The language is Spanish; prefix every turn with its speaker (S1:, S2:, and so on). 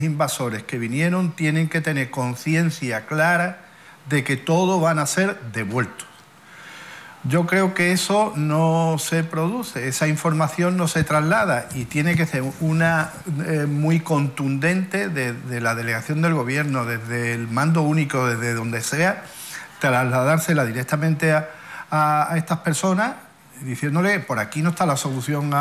S1: invasores que vinieron tienen que tener conciencia clara de que todos van a ser devueltos. Yo creo que eso no se produce, esa información no se traslada y tiene que ser una muy contundente de la delegación del gobierno, desde el mando único, desde donde sea, trasladársela directamente a estas personas, diciéndole, por aquí no está la solución